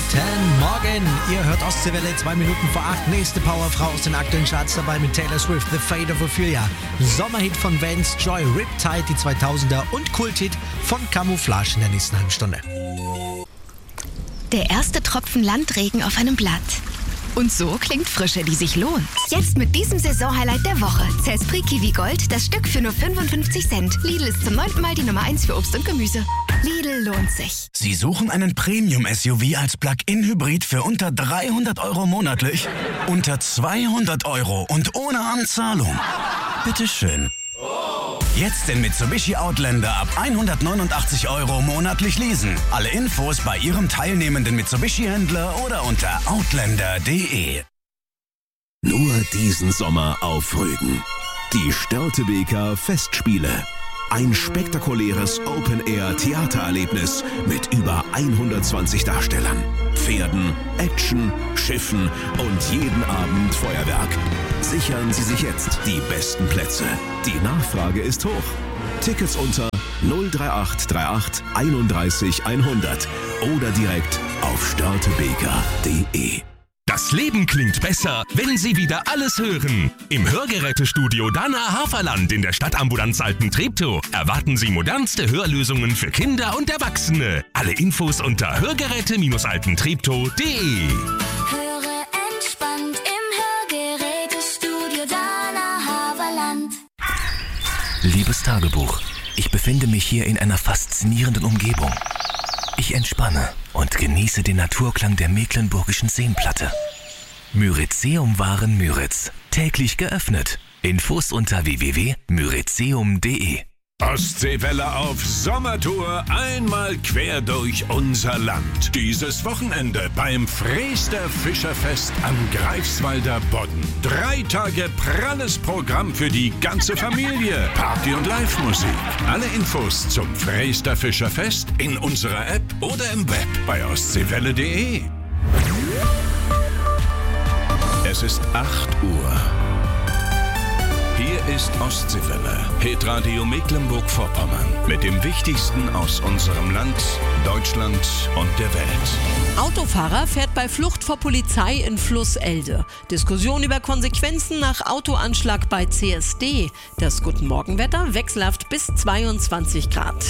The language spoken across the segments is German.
Guten Morgen, ihr hört Ostseewelle, 2 Minuten vor 8. Nächste Powerfrau aus den aktuellen Charts dabei mit Taylor Swift, The Fate of Ophelia. Sommerhit von Vance Joy, Riptide, die 2000er und Kulthit von Camouflage in der nächsten halben Stunde. Der erste Tropfen Landregen auf einem Blatt. Und so klingt Frische, die sich lohnt. Jetzt mit diesem Saisonhighlight der Woche. Zespri Kiwi Gold, das Stück für nur 55 Cent. Lidl ist zum 9. Mal die Nummer 1 für Obst und Gemüse. Lidl lohnt sich. Sie suchen einen Premium-SUV als Plug-in-Hybrid für unter 300 € monatlich? Unter 200 € und ohne Anzahlung? Bitteschön. Jetzt den Mitsubishi Outlander ab 189 € monatlich leasen. Alle Infos bei Ihrem teilnehmenden Mitsubishi-Händler oder unter outlander.de. Nur diesen Sommer auf Rügen. Die Störtebeker Festspiele. Ein spektakuläres Open-Air-Theatererlebnis mit über 120 Darstellern, Pferden, Action, Schiffen und jeden Abend Feuerwerk. Sichern Sie sich jetzt die besten Plätze. Die Nachfrage ist hoch. Tickets unter 03838 31 100 oder direkt auf störtebeker.de. Das Leben klingt besser, wenn Sie wieder alles hören. Im Hörgerätestudio Dana Haferland in der Stadtambulanz Alten-Treptow erwarten Sie modernste Hörlösungen für Kinder und Erwachsene. Alle Infos unter hörgeräte-altentreptow.de. Höre entspannt im Hörgerätestudio Dana Haferland. Liebes Tagebuch, ich befinde mich hier in einer faszinierenden Umgebung. Ich entspanne und genieße den Naturklang der Mecklenburgischen Seenplatte. Myrizeum Waren täglich geöffnet. Infos unter www.myrizeum.de. Ostseewelle auf Sommertour, einmal quer durch unser Land. Dieses Wochenende beim Freester Fischerfest am Greifswalder Bodden. 3 Tage pralles Programm für die ganze Familie. Party und Live-Musik. Alle Infos zum Freester Fischerfest in unserer App oder im Web bei ostseewelle.de. Es ist 8 Uhr. Hier ist Ostseewelle, Hitradio Mecklenburg-Vorpommern mit dem Wichtigsten aus unserem Land, Deutschland und der Welt. Autofahrer fährt bei Flucht vor Polizei in Flusselde. Diskussion über Konsequenzen nach Autoanschlag bei CSD. Das Guten Morgenwetter wechselhaft bis 22 Grad.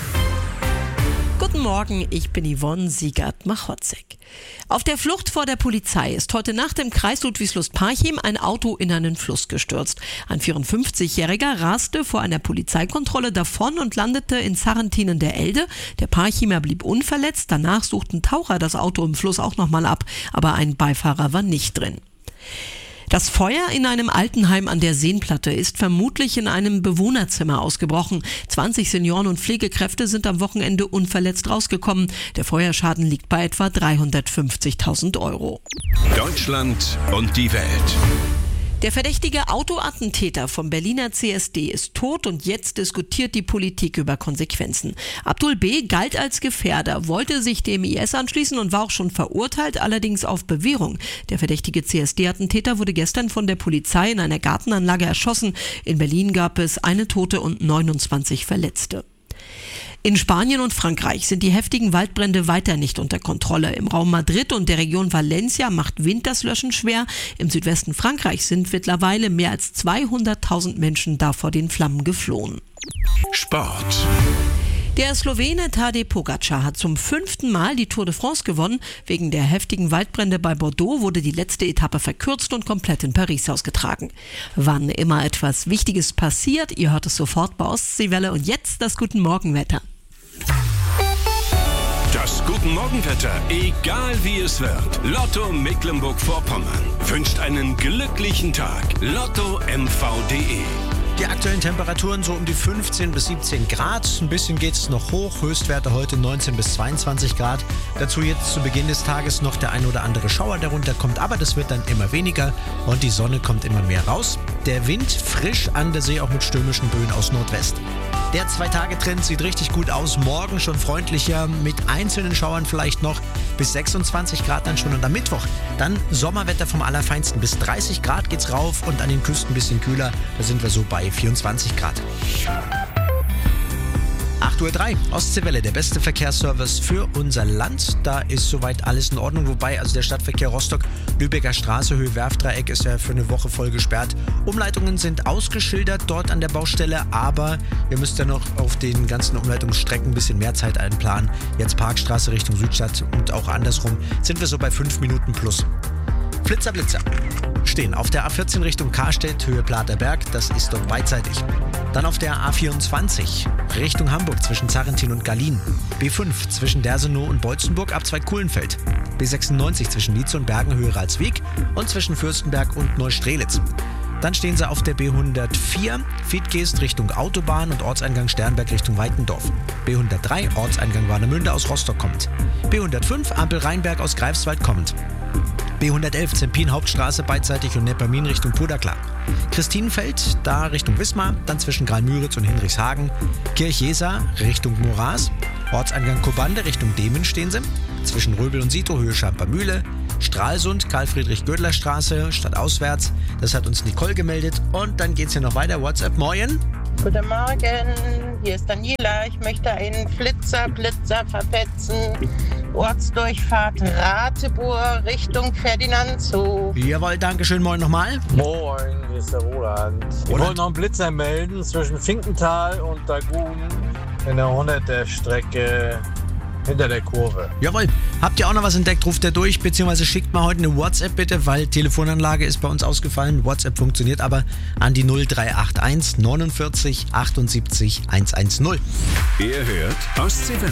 Guten Morgen, ich bin Yvonne Siegert-Machotzek. Auf der Flucht vor der Polizei ist heute Nacht im Kreis Ludwigslust-Parchim ein Auto in einen Fluss gestürzt. Ein 54-Jähriger raste vor einer Polizeikontrolle davon und landete in Sarrentinen der Elde. Der Parchimer blieb unverletzt, danach suchten Taucher das Auto im Fluss auch nochmal ab, aber ein Beifahrer war nicht drin. Das Feuer in einem Altenheim an der Seenplatte ist vermutlich in einem Bewohnerzimmer ausgebrochen. 20 Senioren und Pflegekräfte sind am Wochenende unverletzt rausgekommen. Der Feuerschaden liegt bei etwa 350.000 €. Deutschland und die Welt. Der verdächtige Autoattentäter vom Berliner CSD ist tot und jetzt diskutiert die Politik über Konsequenzen. Abdul B. galt als Gefährder, wollte sich dem IS anschließen und war auch schon verurteilt, allerdings auf Bewährung. Der verdächtige CSD-Attentäter wurde gestern von der Polizei in einer Gartenanlage erschossen. In Berlin gab es eine Tote und 29 Verletzte. In Spanien und Frankreich sind die heftigen Waldbrände weiter nicht unter Kontrolle. Im Raum Madrid und der Region Valencia macht Wind das Löschen schwer. Im Südwesten Frankreichs sind mittlerweile mehr als 200.000 Menschen da vor den Flammen geflohen. Sport. Der Slowene Tadej Pogačar hat zum 5. Mal die Tour de France gewonnen. Wegen der heftigen Waldbrände bei Bordeaux wurde die letzte Etappe verkürzt und komplett in Paris ausgetragen. Wann immer etwas Wichtiges passiert, ihr hört es sofort bei Ostseewelle und jetzt das Guten Morgenwetter. Das Guten Morgenwetter, egal wie es wird. Lotto Mecklenburg-Vorpommern wünscht einen glücklichen Tag. Lotto-mv.de. Die aktuellen Temperaturen so um die 15 bis 17 Grad. Ein bisschen geht es noch hoch. Höchstwerte heute 19 bis 22 Grad. Dazu jetzt zu Beginn des Tages noch der ein oder andere Schauer, der runterkommt. Aber das wird dann immer weniger und die Sonne kommt immer mehr raus. Der Wind frisch an der See, auch mit stürmischen Böen aus Nordwest. Der 2-Tage-Trend sieht richtig gut aus. Morgen schon freundlicher, mit einzelnen Schauern vielleicht noch. Bis 26 Grad dann schon. Und am Mittwoch dann Sommerwetter vom Allerfeinsten. Bis 30 Grad geht's rauf und an den Küsten ein bisschen kühler. Da sind wir so bei 24 Grad. 8:03 Uhr. Ostseewelle, der beste Verkehrsservice für unser Land. Da ist soweit alles in Ordnung. Wobei, also der Stadtverkehr Rostock, Lübecker Straße, Höhe Werftdreieck ist ja für eine Woche voll gesperrt. Umleitungen sind ausgeschildert dort an der Baustelle, aber ihr müsst ja noch auf den ganzen Umleitungsstrecken ein bisschen mehr Zeit einplanen. Jetzt Parkstraße Richtung Südstadt und auch andersrum sind wir so bei 5 Minuten plus. Flitzer, Blitzer. Stehen auf der A14 Richtung Karstedt, Höhe Platerberg, das ist doch beidseitig. Dann auf der A24 Richtung Hamburg zwischen Zarrentin und Gallien. B5 zwischen Dersenow und Beutzenburg, Abzweig Kuhlenfeld. B96 zwischen Lietz und Bergen, Höhe Ralswiek und zwischen Fürstenberg und Neustrelitz. Dann stehen sie auf der B104 Wiedgeest Richtung Autobahn und Ortseingang Sternberg Richtung Weitendorf. B103 Ortseingang Warnemünde aus Rostock kommt. B105 Ampel Rheinberg aus Greifswald kommt. B111 Zempin Hauptstraße beidseitig und Neppermin Richtung Puderklar. Christinenfeld, da Richtung Wismar, dann zwischen Graal-Müritz und Hinrichshagen. Kirchjesa Richtung Moraß. Ortseingang Kobande Richtung Demen stehen sie. Zwischen Röbel und Sito, Höhe Schampermühle. Stralsund, Karl-Friedrich-Gödler-Straße, stadtauswärts. Das hat uns Nicole gemeldet. Und dann geht's hier noch weiter. WhatsApp, moin. Guten Morgen, hier ist Daniela. Ich möchte einen Blitzer verpetzen. Ortsdurchfahrt Rateburg Richtung Ferdinandshof. Jawohl, dankeschön. Moin nochmal. Moin, hier ist der Roland. Ich wollte noch einen Blitzer melden zwischen Finkenthal und Dagun in der 100er Strecke hinter der Kurve. Jawohl. Habt ihr auch noch was entdeckt, ruft er durch, beziehungsweise schickt mal heute eine WhatsApp bitte, weil Telefonanlage ist bei uns ausgefallen. WhatsApp funktioniert aber an die 0381 49 78 110. Ihr hört Ostseewelle.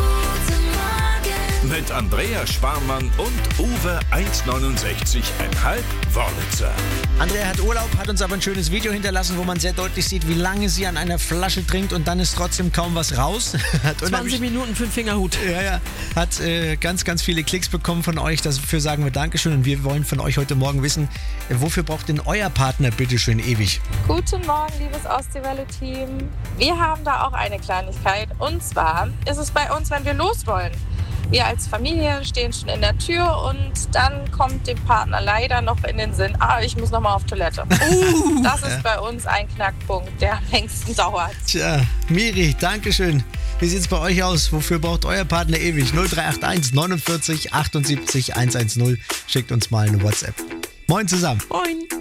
Mit Andrea Sparmann und Uwe 1,69,5 Wörlitzer. Andrea hat Urlaub, hat uns aber ein schönes Video hinterlassen, wo man sehr deutlich sieht, wie lange sie an einer Flasche trinkt und dann ist trotzdem kaum was raus. Hat 20 Minuten für den Fingerhut. Ja. Hat ganz, ganz viele Klicks bekommen von euch. Dafür sagen wir Dankeschön und wir wollen von euch heute Morgen wissen, wofür braucht denn euer Partner bitteschön ewig? Guten Morgen, liebes Ostseewelle-Team. Wir haben da auch eine Kleinigkeit und zwar ist es bei uns, wenn wir los wollen. Wir als Familie stehen schon in der Tür und dann kommt dem Partner leider noch in den Sinn, ich muss noch mal auf Toilette. Das ist bei uns ein Knackpunkt, der am längsten dauert. Tja, Miri, Dankeschön. Wie sieht's bei euch aus? Wofür braucht euer Partner ewig? 0381 49 78 110. Schickt uns mal eine WhatsApp. Moin zusammen. Moin.